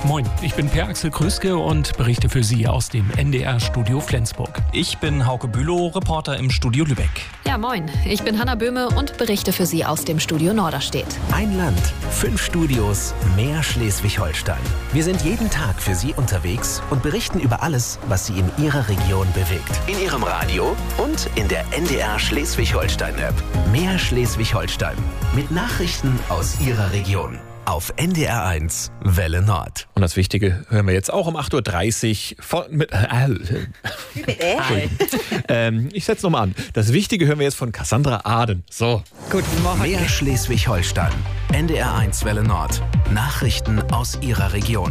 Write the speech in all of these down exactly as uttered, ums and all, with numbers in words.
Moin, ich bin Per-Axel Krüske und berichte für Sie aus dem N D R-Studio Flensburg. Ich bin Hauke Bülow, Reporter im Studio Lübeck. Ja, moin, ich bin Hanna Böhme und berichte für Sie aus dem Studio Norderstedt. Ein Land, fünf Studios, mehr Schleswig-Holstein. Wir sind jeden Tag für Sie unterwegs und berichten über alles, was Sie in Ihrer Region bewegt. In Ihrem Radio und in der N D R Schleswig-Holstein-App. Mehr Schleswig-Holstein mit Nachrichten aus Ihrer Region. Auf N D R eins, Welle Nord. Und das Wichtige hören wir jetzt auch um acht Uhr dreißig von... Mit, äh, äh, ähm, ich setze nochmal an. Das Wichtige hören wir jetzt von Cassandra Aden. So. Guten Morgen. Mehr Schleswig-Holstein. N D R eins, Welle Nord. Nachrichten aus Ihrer Region.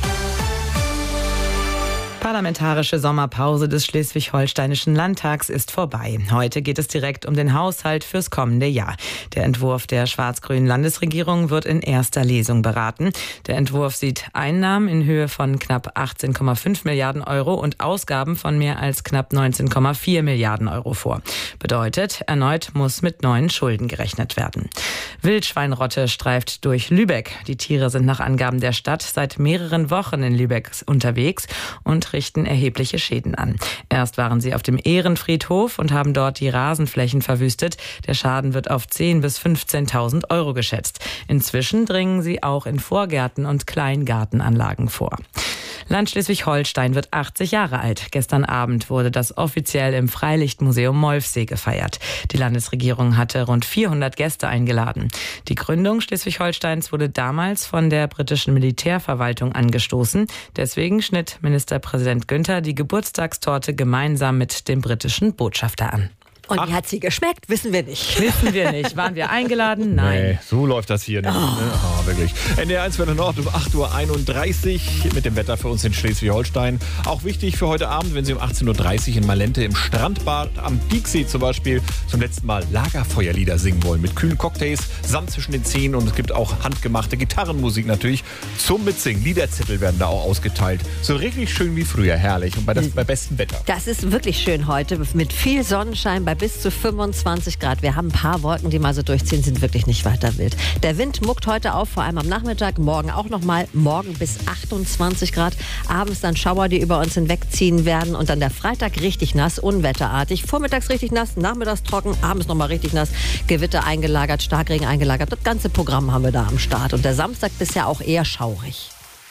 Parlamentarische Sommerpause des Schleswig-Holsteinischen Landtags ist vorbei. Heute geht es direkt um den Haushalt fürs kommende Jahr. Der Entwurf der schwarz-grünen Landesregierung wird in erster Lesung beraten. Der Entwurf sieht Einnahmen in Höhe von knapp achtzehn Komma fünf Milliarden Euro und Ausgaben von mehr als knapp neunzehn Komma vier Milliarden Euro vor. Bedeutet, erneut muss mit neuen Schulden gerechnet werden. Wildschweinrotte streift durch Lübeck. Die Tiere sind nach Angaben der Stadt seit mehreren Wochen in Lübeck unterwegs und richten erhebliche Schäden an. Erst waren sie auf dem Ehrenfriedhof und haben dort die Rasenflächen verwüstet. Der Schaden wird auf zehntausend bis fünfzehntausend Euro geschätzt. Inzwischen dringen sie auch in Vorgärten und Kleingartenanlagen vor. Land Schleswig-Holstein wird achtzig Jahre alt. Gestern Abend wurde das offiziell im Freilichtmuseum Molfsee gefeiert. Die Landesregierung hatte rund vierhundert Gäste eingeladen. Die Gründung Schleswig-Holsteins wurde damals von der britischen Militärverwaltung angestoßen. Deswegen schnitt Ministerpräsident Günther die Geburtstagstorte gemeinsam mit dem britischen Botschafter an. Und Ach. wie hat sie geschmeckt? Wissen wir nicht. Wissen wir nicht. Waren wir eingeladen? Nein. Nee, so läuft das hier nicht. Oh. Ne? Oh, wirklich. N D R eins Welle Nord um acht Uhr einunddreißig mit dem Wetter für uns in Schleswig-Holstein. Auch wichtig für heute Abend, wenn Sie um achtzehn Uhr dreißig in Malente im Strandbad am Dieksee zum Beispiel zum letzten Mal Lagerfeuerlieder singen wollen. Mit kühlen Cocktails, Sand zwischen den Zähnen und es gibt auch handgemachte Gitarrenmusik natürlich zum Mitsingen. Liederzettel werden da auch ausgeteilt. So richtig schön wie früher, herrlich und bei, das, bei bestem Wetter. Das ist wirklich schön heute mit viel Sonnenschein bei bis zu fünfundzwanzig Grad. Wir haben ein paar Wolken, die mal so durchziehen, sind wirklich nicht weiter wild. Der Wind muckt heute auf, vor allem am Nachmittag, morgen auch nochmal, morgen bis achtundzwanzig Grad. Abends dann Schauer, die über uns hinwegziehen werden und dann der Freitag richtig nass, unwetterartig. Vormittags richtig nass, nachmittags trocken, abends nochmal richtig nass, Gewitter eingelagert, Starkregen eingelagert. Das ganze Programm haben wir da am Start. Und der Samstag bisher auch eher schaurig.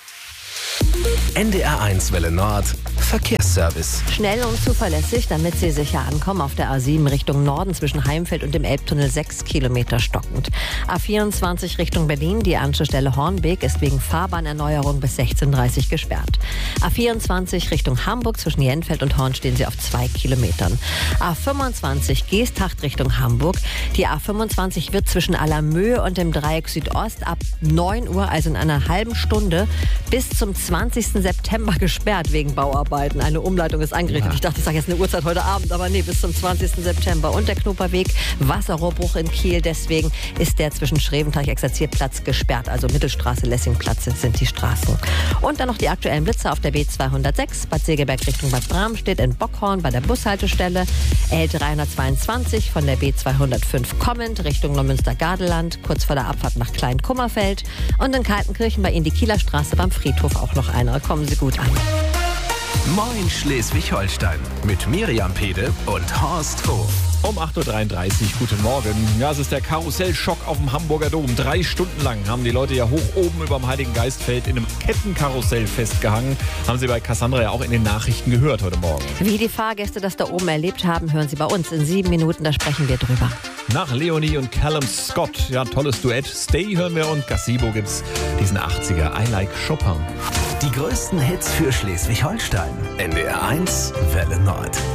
N D R eins Welle Nord, Verkehrsservice. Schnell und zuverlässig, damit Sie sicher ankommen. Auf der A sieben Richtung Norden zwischen Heimfeld und dem Elbtunnel sechs Kilometer stockend. A vierundzwanzig Richtung Berlin, die Anschlussstelle Hornbeek ist wegen Fahrbahnerneuerung bis sechzehn Uhr dreißig gesperrt. A vierundzwanzig Richtung Hamburg zwischen Jenfeld und Horn stehen Sie auf zwei Kilometern. A fünfundzwanzig Geesthacht Richtung Hamburg. Die A fünfundzwanzig wird zwischen Allermöhe und dem Dreieck Südost ab neun Uhr, also in einer halben Stunde, bis zum zwanzigsten September gesperrt wegen Bauarbeiten. Eine Umleitung ist eingerichtet. Ja. Ich dachte, ich sage jetzt eine Uhrzeit heute Abend, aber nee, bis zum zwanzigsten September. Und der Knoperweg, Wasserrohrbruch in Kiel. Deswegen ist der zwischen Schreventeich-Exerzierplatz gesperrt. Also Mittelstraße, Lessingplatz sind die Straßen. Und dann noch die aktuellen Blitze auf der B zweihundertsechs, Bad Segeberg Richtung Bad Bramstedt, in Bockhorn bei der Bushaltestelle. L dreihundertzweiundzwanzig von der B zweihundertfünf kommend Richtung Neumünster-Gardeland, kurz vor der Abfahrt nach Klein-Kummerfeld. Und in Kaltenkirchen bei Ihnen die Kieler Straße beim Friedhof auch noch eine. Kommen Sie gut an. Moin Schleswig-Holstein mit Miriam Pede und Horst Hof. Um acht Uhr dreiunddreißig, guten Morgen. Ja, es ist der Karussellschock auf dem Hamburger Dom. Drei Stunden lang haben die Leute ja hoch oben über dem Heiligen Geistfeld in einem Kettenkarussell festgehangen. Haben Sie bei Cassandra ja auch in den Nachrichten gehört heute Morgen. Wie die Fahrgäste das da oben erlebt haben, hören Sie bei uns in sieben Minuten, da sprechen wir drüber. Nach Leonie und Callum Scott, ja, tolles Duett. Stay hören wir und Gazebo gibt's diesen achtziger I Like Chopin. Die größten Hits für Schleswig-Holstein. N D R eins Welle Nord.